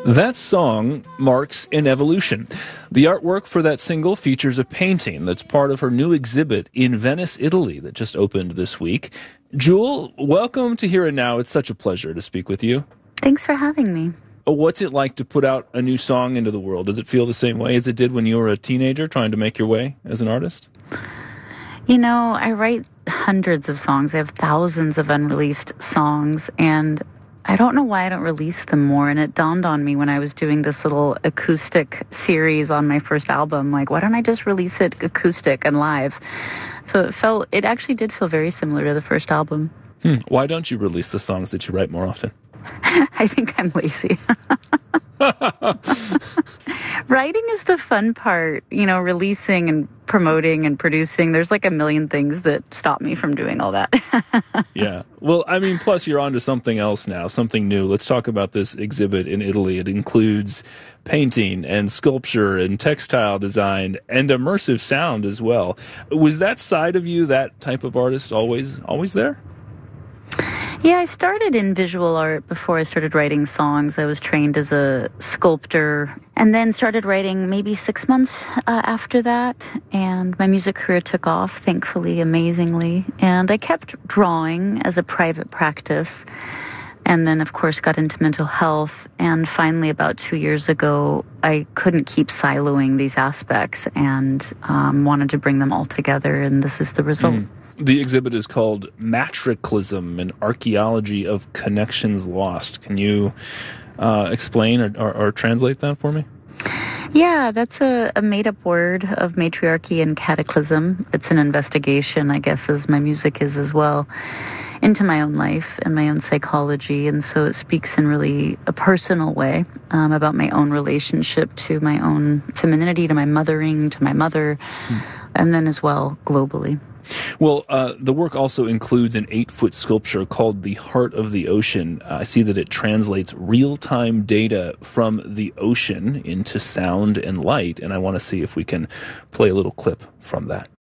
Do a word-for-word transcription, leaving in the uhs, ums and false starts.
That song marks an evolution. The artwork for that single features a painting that's part of her new exhibit in Venice, Italy, that just opened this week. Jewel, welcome to Here and Now. It's such a pleasure to speak with you. Thanks for having me. What's it like to put out a new song into the world? Does it feel the same way as it did when you were a teenager trying to make your way as an artist? You know, I write hundreds of songs. I have thousands of unreleased songs, and I don't know why I don't release them more. And it dawned on me when I was doing this little acoustic series on my first album, like, why don't I just release it acoustic and live? So it felt, it actually did feel very similar to the first album. Hmm. Why don't you release the songs that you write more often? I think I'm lazy. Writing is the fun part, you know, releasing and promoting and producing. There's like a million things that stop me from doing all that. Yeah. Well, I mean, plus you're on to something else now, something new. Let's talk about this exhibit in Italy. It includes painting and sculpture and textile design and immersive sound as well. Was that side of you, that type of artist, always, always there? Yeah, I started in visual art before I started writing songs. I was trained as a sculptor and then started writing maybe six months uh, after that. And my music career took off, thankfully, amazingly. And I kept drawing as a private practice. And then, of course, got into mental health. And finally, about two years ago, I couldn't keep siloing these aspects and um, wanted to bring them all together. And this is the result. Mm. The exhibit is called Matriclism, an Archaeology of Connections Lost. Can you uh, explain or, or, or translate that for me? Yeah, that's a, a made-up word of matriarchy and cataclysm. It's an investigation, I guess, as my music is as well, into my own life and my own psychology. And so it speaks in really a personal way um, about my own relationship to my own femininity, to my mothering, to my mother, hmm. and then as well globally. Well, uh, the work also includes an eight-foot sculpture called The Heart of the Ocean. Uh, I see that it translates real-time data from the ocean into sound and light, and I want to see if we can play a little clip from that.